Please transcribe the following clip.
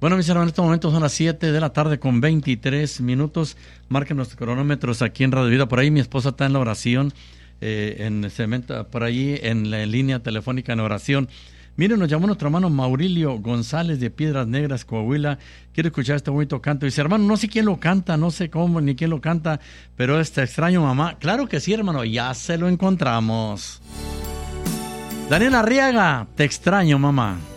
Bueno, mis hermanos, en este momento son las 7 de la tarde con 23 minutos. Marquen los cronómetros aquí en Radio Vida. Por ahí mi esposa está en la oración, en cemento, por ahí en la línea telefónica en oración. Miren, nos llamó nuestro hermano Maurilio González de Piedras Negras, Coahuila. Quiere escuchar este bonito canto. Dice, hermano, no sé quién lo canta, no sé cómo ni quién lo canta, pero Te extraño, mamá. Claro que sí, hermano, ya se lo encontramos. Daniel Arriaga, Te extraño, mamá.